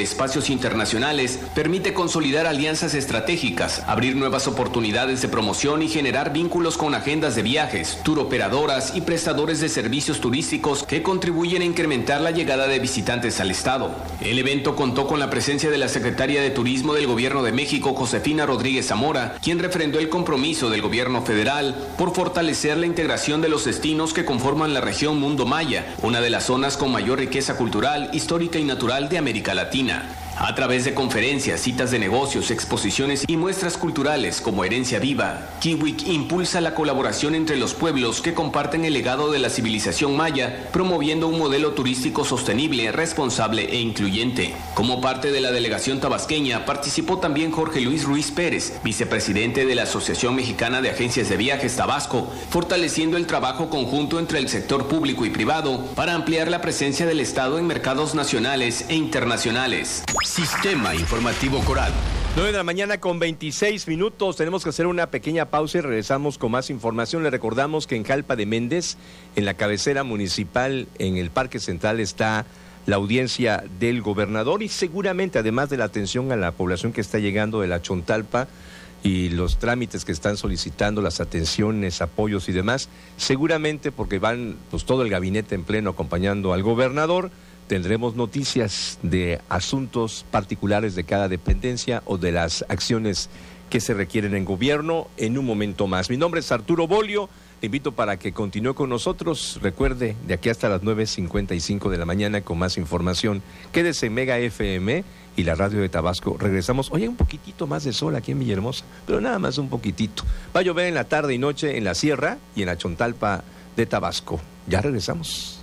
de espacios internacionales permite consolidar alianzas estratégicas, abrir nuevas oportunidades de promoción y generar vínculos con agendas de viajes, turoperadoras y prestadores de servicios turísticos que contribuyen a incrementar la llegada de visitantes al estado. El evento contó con la presencia de la secretaria de Turismo del Gobierno de México, Josefina Rodríguez Zamora, quien refrendó el compromiso del gobierno federal por fortalecer la integración de los destinos que conforman la región Mundo Maya, una de las zonas con mayor riqueza cultural, histórica y natural de América Latina. A través de conferencias, citas de negocios, exposiciones y muestras culturales como Herencia Viva, Kiwik impulsa la colaboración entre los pueblos que comparten el legado de la civilización maya, promoviendo un modelo turístico sostenible, responsable e incluyente. Como parte de la delegación tabasqueña, participó también Jorge Luis Ruiz Pérez, vicepresidente de la Asociación Mexicana de Agencias de Viajes Tabasco, fortaleciendo el trabajo conjunto entre el sector público y privado para ampliar la presencia del Estado en mercados nacionales e internacionales. Sistema Informativo Coral. 9 de la mañana con 26 minutos. Tenemos que hacer una pequeña pausa y regresamos con más información. Le recordamos que en Jalpa de Méndez, en la cabecera municipal, en el Parque Central, está la audiencia del gobernador y seguramente, además de la atención a la población que está llegando de la Chontalpa y los trámites que están solicitando, las atenciones, apoyos y demás, seguramente porque van pues todo el gabinete en pleno acompañando al gobernador, tendremos noticias de asuntos particulares de cada dependencia o de las acciones que se requieren en gobierno en un momento más. Mi nombre es Arturo Bolio, le invito para que continúe con nosotros. Recuerde, de aquí hasta las 9:55 de la mañana con más información. Quédese en Mega FM y la radio de Tabasco. Regresamos. Hoy hay un poquitito más de sol aquí en Villahermosa, pero nada más un poquitito. Va a llover en la tarde y noche en la Sierra y en la Chontalpa de Tabasco. Ya regresamos.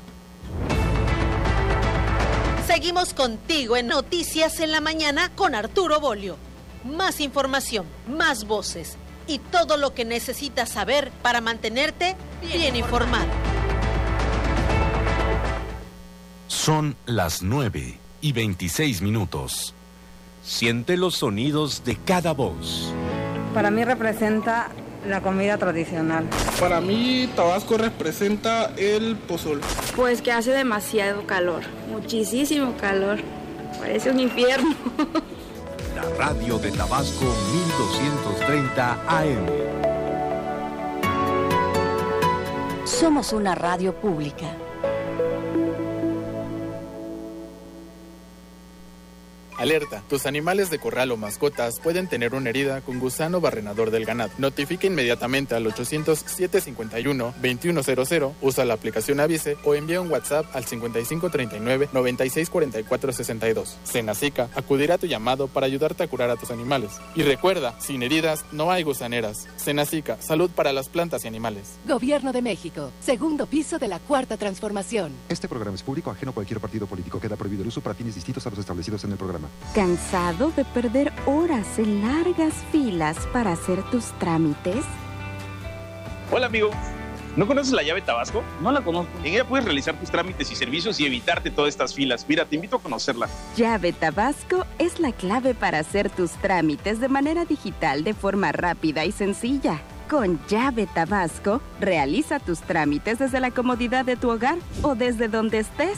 Seguimos contigo en Noticias en la Mañana con Arturo Bolio. Más información, más voces y todo lo que necesitas saber para mantenerte bien informado. Son las 9:26. Siente los sonidos de cada voz. Para mí representa la comida tradicional. Para mí, Tabasco representa el pozol. Pues que hace demasiado calor, muchísimo calor. Parece un infierno. La radio de Tabasco 1230 AM. Somos una radio pública. Alerta, tus animales de corral o mascotas pueden tener una herida con gusano barrenador del ganado. Notifica inmediatamente al 800-751-2100, usa la aplicación Avise o envía un WhatsApp al 5539-964462. Senacica acudirá a tu llamado para ayudarte a curar a tus animales. Y recuerda, sin heridas no hay gusaneras. Senacica, salud para las plantas y animales. Gobierno de México, segundo piso de la Cuarta Transformación. Este programa es público, ajeno a cualquier partido político. Queda prohibido el uso para fines distintos a los establecidos en el programa. ¿Cansado de perder horas en largas filas para hacer tus trámites? Hola amigo, ¿no conoces la llave Tabasco? No la conozco. En ella puedes realizar tus trámites y servicios y evitarte todas estas filas. Mira, te invito a conocerla. Llave Tabasco es la clave para hacer tus trámites de manera digital de forma rápida y sencilla. Con Llave Tabasco, realiza tus trámites desde la comodidad de tu hogar o desde donde estés.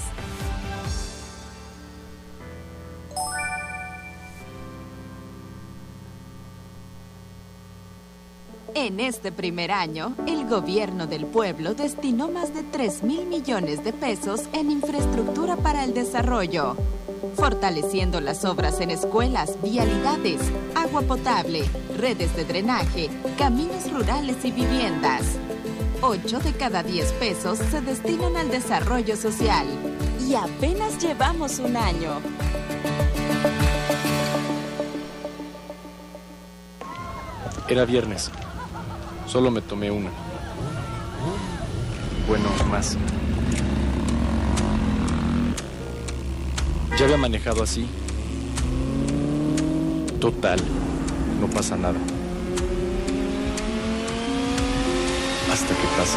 En este primer año, el gobierno del pueblo destinó más de 3,000 millones de pesos en infraestructura para el desarrollo, fortaleciendo las obras en escuelas, vialidades, agua potable, redes de drenaje, caminos rurales y viviendas. 8 de cada 10 pesos se destinan al desarrollo social. Y apenas llevamos un año. Era viernes. Solo me tomé una. Bueno, más. Ya había manejado así. Total, no pasa nada. Hasta que pasa.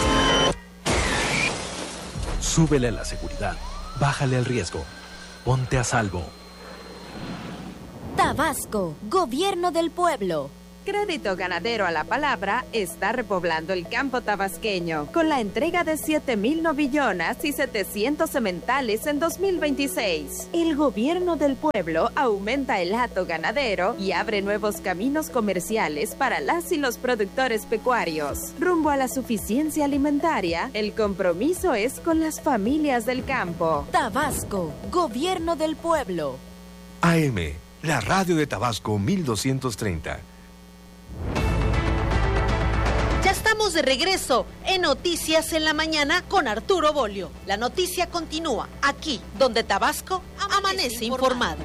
Súbele a la seguridad, bájale al riesgo, ponte a salvo. Tabasco, Gobierno del Pueblo. Crédito Ganadero a la Palabra está repoblando el campo tabasqueño con la entrega de 7,000 novillonas y 700 sementales en 2026. El gobierno del pueblo aumenta el hato ganadero y abre nuevos caminos comerciales para las y los productores pecuarios. Rumbo a la suficiencia alimentaria, el compromiso es con las familias del campo. Tabasco, gobierno del pueblo. AM, la radio de Tabasco 1230. Ya estamos de regreso en Noticias en la Mañana con Arturo Bolio. La noticia continúa aquí, donde Tabasco amanece informado.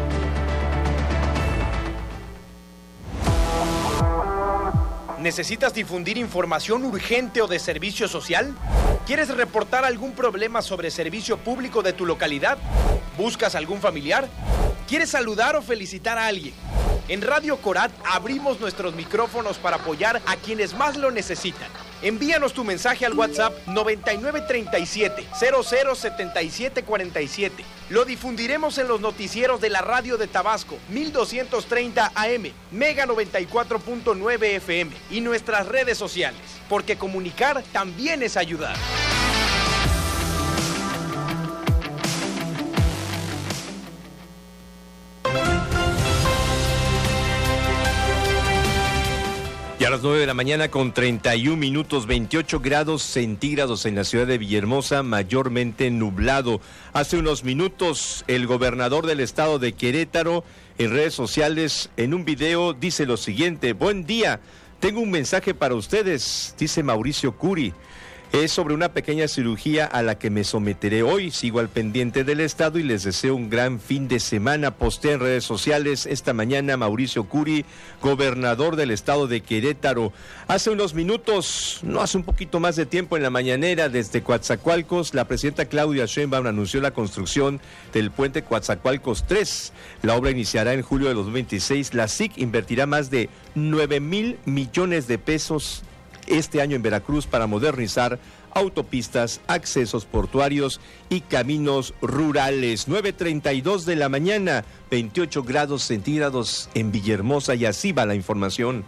¿Necesitas difundir información urgente o de servicio social? ¿Quieres reportar algún problema sobre servicio público de tu localidad? ¿Buscas algún familiar? ¿Quieres saludar o felicitar a alguien? En Radio Corat abrimos nuestros micrófonos para apoyar a quienes más lo necesitan. Envíanos tu mensaje al WhatsApp 9937-007747. Lo difundiremos en los noticieros de la radio de Tabasco, 1230 AM, Mega 94.9 FM y nuestras redes sociales, porque comunicar también es ayudar. Y a las 9 de la mañana con 31 minutos, 28 grados centígrados en la ciudad de Villahermosa, mayormente nublado. Hace unos minutos el gobernador del estado de Querétaro en redes sociales en un video dice lo siguiente: buen día, tengo un mensaje para ustedes, dice Mauricio Curi. Es sobre una pequeña cirugía a la que me someteré hoy. Sigo al pendiente del estado y les deseo un gran fin de semana. Posté en redes sociales esta mañana Mauricio Curi, gobernador del estado de Querétaro. Hace unos minutos, no hace un poquito más de tiempo, en la mañanera desde Coatzacoalcos, la presidenta Claudia Sheinbaum anunció la construcción del puente Coatzacoalcos 3. La obra iniciará en julio de 2026. La SIC invertirá más de 9,000 millones de pesos este año en Veracruz para modernizar autopistas, accesos portuarios y caminos rurales. 9:32 de la mañana, 28 grados centígrados en Villahermosa, y así va la información.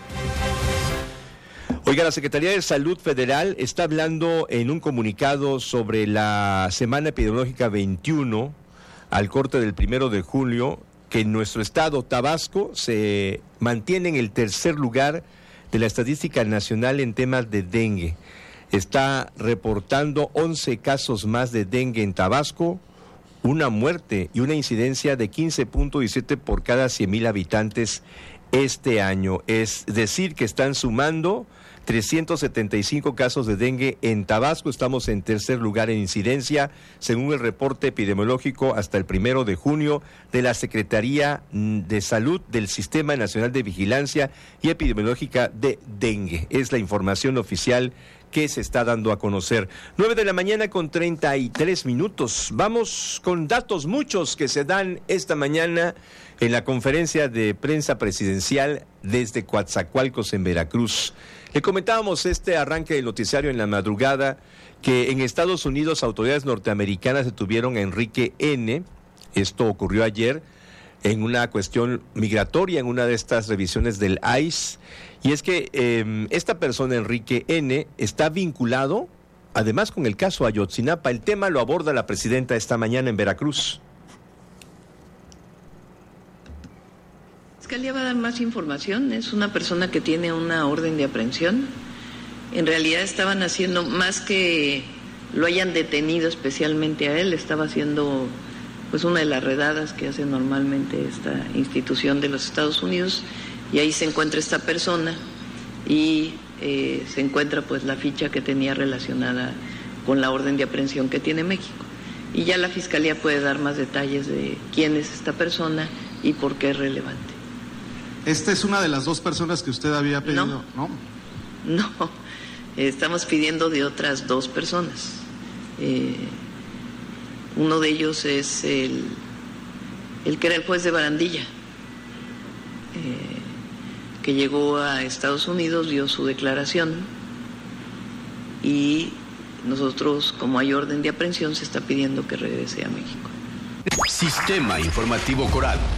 Oiga, la Secretaría de Salud Federal está hablando en un comunicado sobre la Semana Epidemiológica 21, al corte del 1 de julio, que en nuestro estado, Tabasco, se mantiene en el tercer lugar de la estadística nacional en temas de dengue. Está reportando 11 casos más de dengue en Tabasco, una muerte y una incidencia de 15.17 por cada 100,000 habitantes este año. Es decir, que están sumando 375 casos de dengue en Tabasco. Estamos en tercer lugar en incidencia, según el reporte epidemiológico hasta el 1 de junio de la Secretaría de Salud del Sistema Nacional de Vigilancia y Epidemiológica de Dengue. Es la información oficial que se está dando a conocer. 9 de la mañana con 33 minutos. Vamos con datos muchos que se dan esta mañana en la conferencia de prensa presidencial desde Coatzacoalcos en Veracruz. Le comentábamos este arranque del noticiario en la madrugada que en Estados Unidos autoridades norteamericanas detuvieron a Enrique N. Esto ocurrió ayer en una cuestión migratoria, en una de estas revisiones del ICE. Y es que esta persona, Enrique N., está vinculado además con el caso Ayotzinapa. El tema lo aborda la presidenta esta mañana en Veracruz. La Fiscalía va a dar más información. Es una persona que tiene una orden de aprehensión. En realidad estaban haciendo, más que lo hayan detenido especialmente a él, estaba haciendo pues una de las redadas que hace normalmente esta institución de los Estados Unidos, y ahí se encuentra esta persona y se encuentra pues la ficha que tenía relacionada con la orden de aprehensión que tiene México. Y ya la Fiscalía puede dar más detalles de quién es esta persona y por qué es relevante. ¿Esta es una de las dos personas que usted había pedido? No, estamos pidiendo de otras dos personas. Uno de ellos es el que era el juez de Barandilla, que llegó a Estados Unidos, dio su declaración y nosotros, como hay orden de aprehensión, se está pidiendo que regrese a México. Sistema Informativo Coral.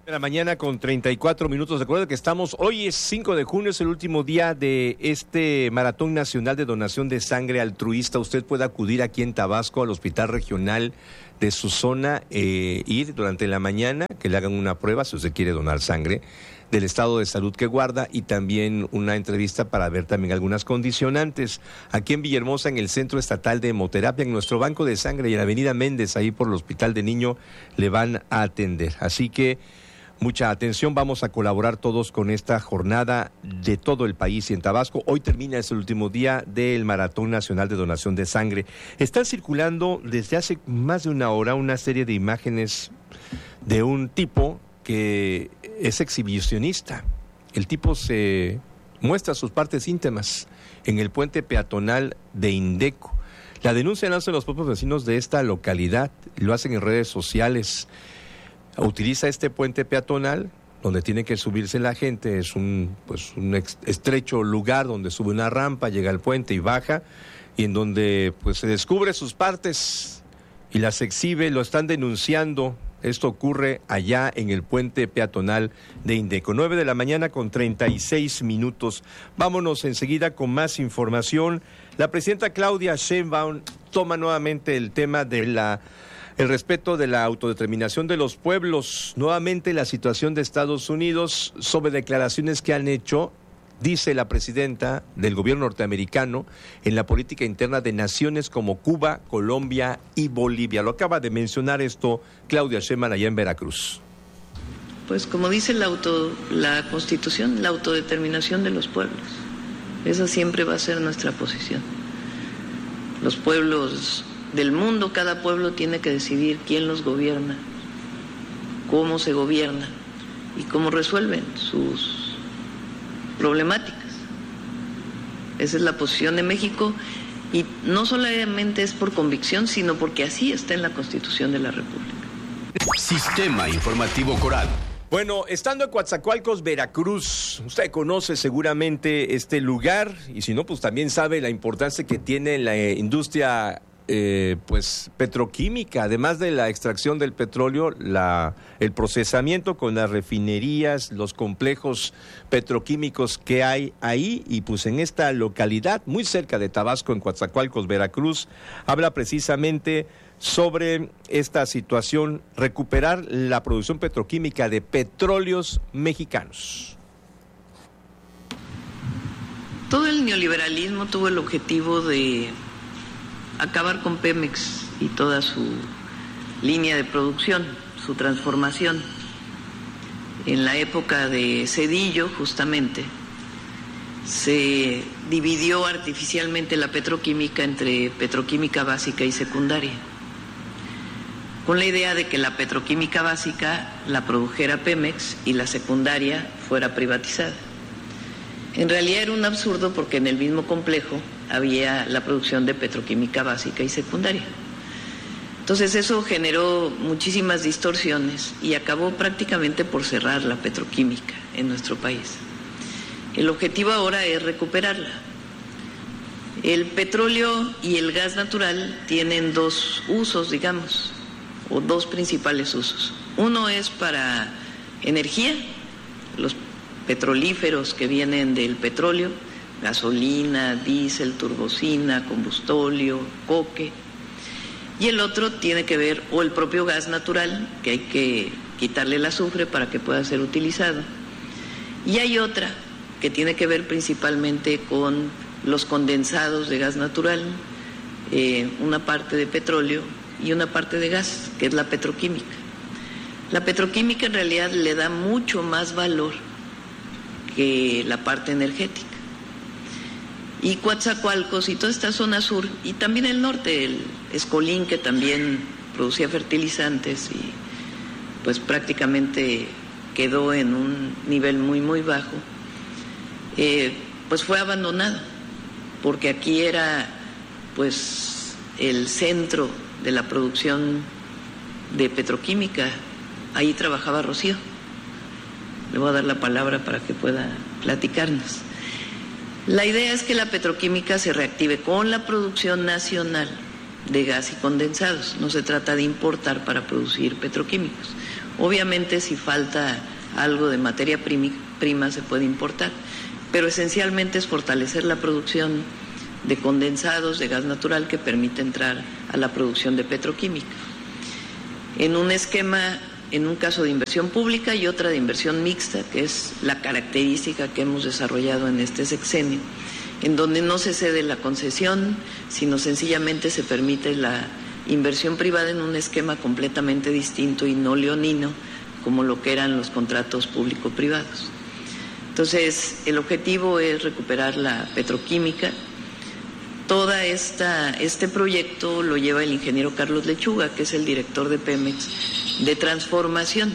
De la mañana con 34 minutos. Recuerda que hoy es 5 de junio, es el último día de este Maratón Nacional de Donación de Sangre Altruista. Usted puede acudir aquí en Tabasco al Hospital Regional de su zona, ir durante la mañana, que le hagan una prueba si usted quiere donar sangre, del estado de salud que guarda y también una entrevista para ver también algunas condicionantes. Aquí en Villahermosa, en el Centro Estatal de Hemoterapia, en nuestro banco de sangre y en la Avenida Méndez, ahí por el Hospital de Niño, le van a atender. Así que mucha atención, vamos a colaborar todos con esta jornada de todo el país y en Tabasco. Hoy termina el último día del Maratón Nacional de Donación de Sangre. Están circulando desde hace más de una hora una serie de imágenes de un tipo que es exhibicionista. El tipo se muestra sus partes íntimas en el puente peatonal de Indeco. La denuncia la hacen los propios vecinos de esta localidad, lo hacen en redes sociales. Utiliza este puente peatonal donde tiene que subirse la gente, es un estrecho lugar donde sube una rampa, llega al puente y baja, y en donde se descubre sus partes y las exhibe. Lo están denunciando. Esto ocurre allá en el puente peatonal de Indeco. 9 de la mañana con 36 minutos. Vámonos enseguida con más información. La presidenta Claudia Sheinbaum toma nuevamente el tema de el respeto de la autodeterminación de los pueblos. Nuevamente la situación de Estados Unidos sobre declaraciones que han hecho, dice la presidenta del gobierno norteamericano, en la política interna de naciones como Cuba, Colombia y Bolivia. Lo acaba de mencionar esto Claudia Sheinbaum allá en Veracruz. Pues como dice la Constitución, la autodeterminación de los pueblos. Esa siempre va a ser nuestra posición. Los pueblos del mundo, cada pueblo tiene que decidir quién los gobierna, cómo se gobierna y cómo resuelven sus problemáticas. Esa es la posición de México y no solamente es por convicción, sino porque así está en la Constitución de la República. Sistema Informativo Coral. Bueno, estando en Coatzacoalcos, Veracruz, usted conoce seguramente este lugar y si no, pues también sabe la importancia que tiene la industria petroquímica, además de la extracción del petróleo, el procesamiento con las refinerías, los complejos petroquímicos que hay ahí, y pues en esta localidad, muy cerca de Tabasco, en Coatzacoalcos, Veracruz, habla precisamente sobre esta situación, recuperar la producción petroquímica de petróleos mexicanos. Todo el neoliberalismo tuvo el objetivo de acabar con Pemex y toda su línea de producción, su transformación. En la época de Zedillo, justamente, se dividió artificialmente la petroquímica entre petroquímica básica y secundaria, con la idea de que la petroquímica básica la produjera Pemex y la secundaria fuera privatizada. En realidad era un absurdo porque en el mismo complejo había la producción de petroquímica básica y secundaria. Entonces eso generó muchísimas distorsiones y acabó prácticamente por cerrar la petroquímica en nuestro país. El objetivo ahora es recuperarla. El petróleo y el gas natural tienen dos usos, digamos, o dos principales usos. Uno es para energía, los petrolíferos que vienen del petróleo, gasolina, diésel, turbocina, combustóleo, coque. Y el otro tiene que ver, o el propio gas natural, que hay que quitarle el azufre para que pueda ser utilizado. Y hay otra que tiene que ver principalmente con los condensados de gas natural, una parte de petróleo y una parte de gas, que es la petroquímica. La petroquímica en realidad le da mucho más valor que la parte energética. Y Coatzacoalcos y toda esta zona sur, y también el norte, el Escolín, que también producía fertilizantes y pues prácticamente quedó en un nivel muy, muy bajo, pues fue abandonado, porque aquí era pues el centro de la producción de petroquímica. Ahí trabajaba Rocío. Le voy a dar la palabra para que pueda platicarnos. La idea es que la petroquímica se reactive con la producción nacional de gas y condensados. No se trata de importar para producir petroquímicos. Obviamente si falta algo de materia prima se puede importar, pero esencialmente es fortalecer la producción de condensados de gas natural que permite entrar a la producción de petroquímica. En un esquema, en un caso de inversión pública y otra de inversión mixta, que es la característica que hemos desarrollado en este sexenio, en donde no se cede la concesión, sino sencillamente se permite la inversión privada en un esquema completamente distinto y no leonino, como lo que eran los contratos público-privados. Entonces, el objetivo es recuperar la petroquímica. Este proyecto lo lleva el ingeniero Carlos Lechuga, que es el director de Pemex de transformación.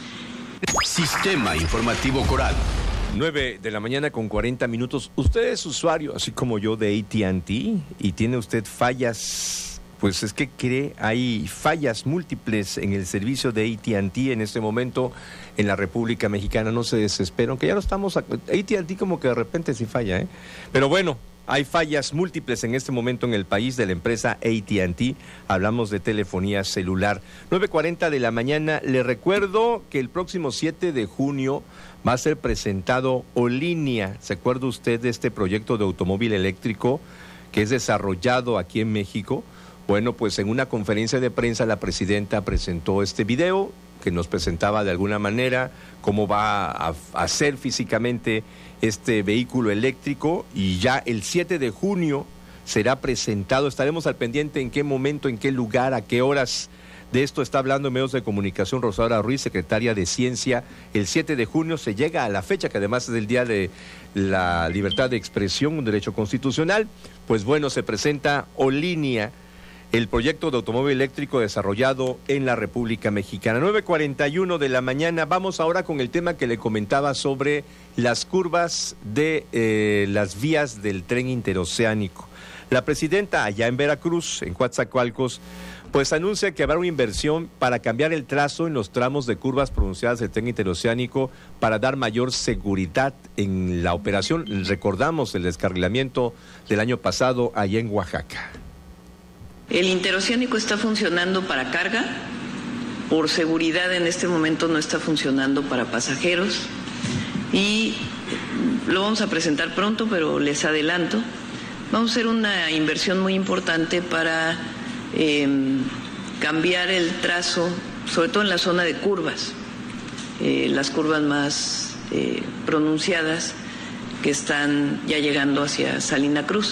Sistema Informativo Coral. 9 de la mañana con 40 minutos. Usted es usuario, así como yo, de AT&T y tiene usted fallas. Pues es que cree, hay fallas múltiples en el servicio de AT&T en este momento en la República Mexicana. No se desesperen, que ya no estamos... AT&T como que de repente sí falla, ¿eh? Pero bueno, hay fallas múltiples en este momento en el país de la empresa AT&T. Hablamos de telefonía celular. 9:40 de la mañana. Le recuerdo que el próximo 7 de junio va a ser presentado Olínea. ¿Se acuerda usted de este proyecto de automóvil eléctrico que es desarrollado aquí en México? Bueno, pues en una conferencia de prensa la presidenta presentó este video que nos presentaba de alguna manera cómo va a ser físicamente este vehículo eléctrico, y ya el 7 de junio será presentado. Estaremos al pendiente en qué momento, en qué lugar, a qué horas. De esto está hablando en medios de comunicación Rosaura Ruiz, secretaria de Ciencia. El 7 de junio se llega a la fecha, que además es el Día de la Libertad de Expresión, un derecho constitucional. Pues bueno, se presenta Olínea, el proyecto de automóvil eléctrico desarrollado en la República Mexicana. 9:41 de la mañana. Vamos ahora con el tema que le comentaba sobre las curvas de las vías del tren interoceánico. La presidenta allá en Veracruz, en Coatzacoalcos, pues anuncia que habrá una inversión para cambiar el trazo en los tramos de curvas pronunciadas del tren interoceánico para dar mayor seguridad en la operación. Recordamos el descarrilamiento del año pasado allá en Oaxaca. El interoceánico está funcionando para carga, por seguridad en este momento no está funcionando para pasajeros, y lo vamos a presentar pronto, pero les adelanto, vamos a hacer una inversión muy importante para cambiar el trazo, sobre todo en la zona de curvas, las curvas más pronunciadas que están ya llegando hacia Salina Cruz.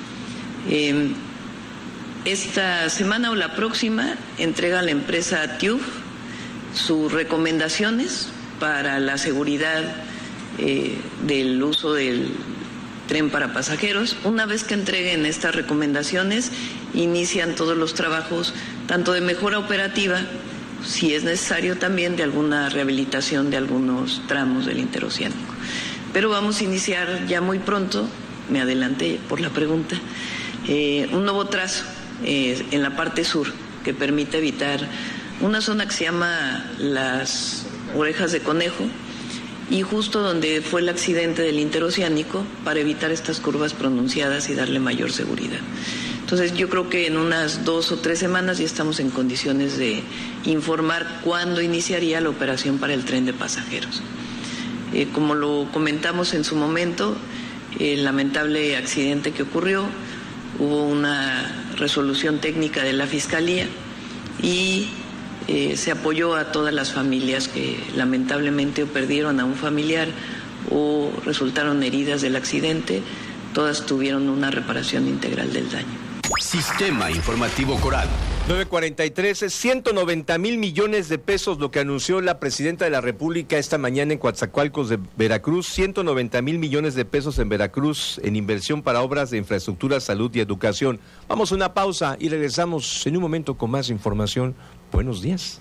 Esta semana o la próxima entrega la empresa TÜV sus recomendaciones para la seguridad del uso del tren para pasajeros. Una vez que entreguen estas recomendaciones, inician todos los trabajos, tanto de mejora operativa, si es necesario también de alguna rehabilitación de algunos tramos del interoceánico. Pero vamos a iniciar ya muy pronto, me adelanté por la pregunta, un nuevo trazo en la parte sur que permite evitar una zona que se llama las Orejas de Conejo, y justo donde fue el accidente del interoceánico, para evitar estas curvas pronunciadas y darle mayor seguridad. Entonces yo creo que en unas 2 o 3 semanas ya estamos en condiciones de informar cuándo iniciaría la operación para el tren de pasajeros. Como lo comentamos en su momento, el lamentable accidente que ocurrió, hubo una resolución técnica de la Fiscalía y se apoyó a todas las familias que lamentablemente o perdieron a un familiar o resultaron heridas del accidente. Todas tuvieron una reparación integral del daño. Sistema Informativo Coral. 9:43, es 190,000 millones de pesos lo que anunció la presidenta de la República esta mañana en Coatzacoalcos de Veracruz. 190,000 millones de pesos en Veracruz en inversión para obras de infraestructura, salud y educación. Vamos a una pausa y regresamos en un momento con más información. Buenos días.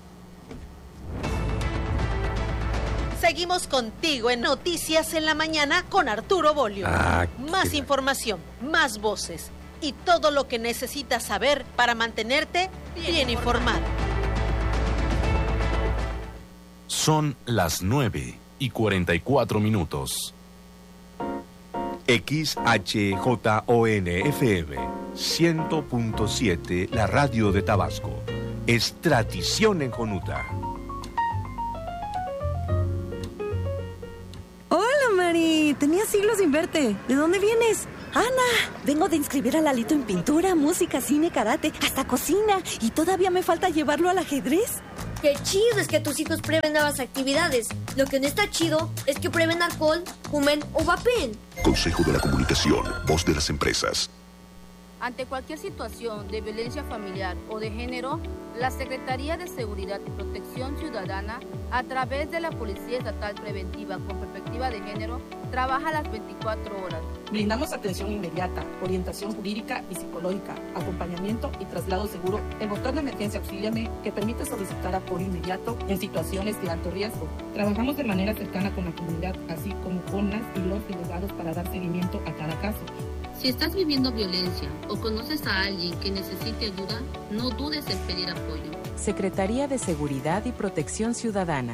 Seguimos contigo en Noticias en la Mañana con Arturo Bolio. Más información, más voces y todo lo que necesitas saber para mantenerte bien informado. Son las 9:44. XHJON-FM 100.7, la radio de Tabasco. Es tradición en Jonuta. tenía siglos sin verte. ¿De dónde vienes? Ana, vengo de inscribir a Lalito en pintura, música, cine, karate, hasta cocina. Y todavía me falta llevarlo al ajedrez. Qué chido es que tus hijos prueben nuevas actividades. Lo que no está chido es que prueben alcohol, fumen o vapeen. Consejo de la Comunicación, voz de las empresas. Ante cualquier situación de violencia familiar o de género, la Secretaría de Seguridad y Protección Ciudadana, a través de la Policía Estatal Preventiva con Perspectiva de Género, trabaja las 24 horas. Brindamos atención inmediata, orientación jurídica y psicológica, acompañamiento y traslado seguro. El botón de emergencia Auxíliame, que permite solicitar apoyo inmediato en situaciones de alto riesgo. Trabajamos de manera cercana con la comunidad, así como con las y los delegados para dar seguimiento a cada caso. Si estás viviendo violencia o conoces a alguien que necesite ayuda, no dudes en pedir apoyo. Secretaría de Seguridad y Protección Ciudadana.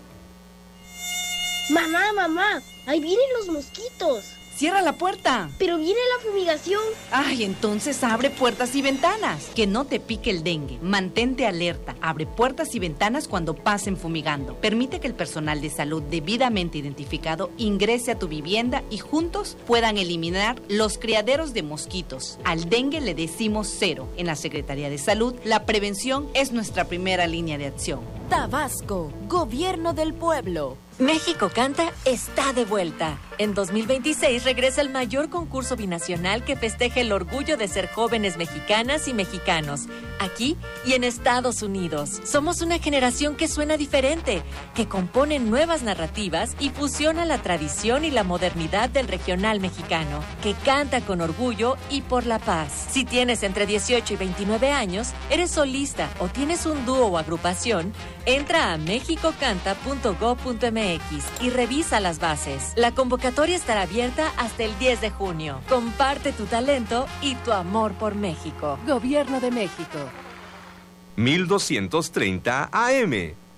Mamá, ahí vienen los mosquitos. ¡Cierra la puerta! Pero viene la fumigación. Ay, entonces abre puertas y ventanas. Que no te pique el dengue. Mantente alerta. Abre puertas y ventanas cuando pasen fumigando. Permite que el personal de salud debidamente identificado ingrese a tu vivienda y juntos puedan eliminar los criaderos de mosquitos. Al dengue le decimos cero. En la Secretaría de Salud, la prevención es nuestra primera línea de acción. Tabasco, Gobierno del Pueblo. México Canta está de vuelta. En 2026 regresa el mayor concurso binacional que festeja el orgullo de ser jóvenes mexicanas y mexicanos, aquí y en Estados Unidos. Somos una generación que suena diferente, que compone nuevas narrativas y fusiona la tradición y la modernidad del regional mexicano, que canta con orgullo y por la paz. Si tienes entre 18 y 29 años, eres solista o tienes un dúo o agrupación, entra a mexicocanta.go.mx y revisa las bases. La convocatoria estará abierta hasta el 10 de junio. Comparte tu talento y tu amor por México. Gobierno de México. 1230 AM.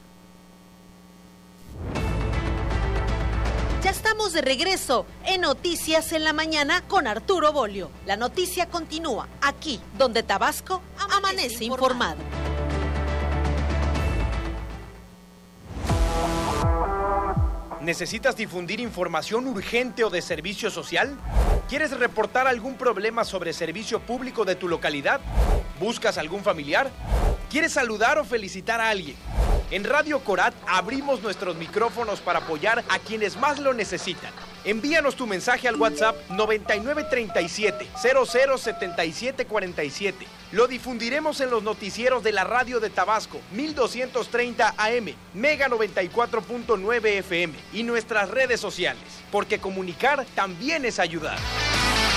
Ya estamos de regreso en Noticias en la Mañana con Arturo Bolio. La noticia continúa aquí, donde Tabasco amanece informado. ¿Necesitas difundir información urgente o de servicio social? ¿Quieres reportar algún problema sobre servicio público de tu localidad? ¿Buscas algún familiar? ¿Quieres saludar o felicitar a alguien? En Radio Corat abrimos nuestros micrófonos para apoyar a quienes más lo necesitan. Envíanos tu mensaje al WhatsApp 9937-007747. Lo difundiremos en los noticieros de la radio de Tabasco, 1230 AM, Mega 94.9 FM y nuestras redes sociales, porque comunicar también es ayudar.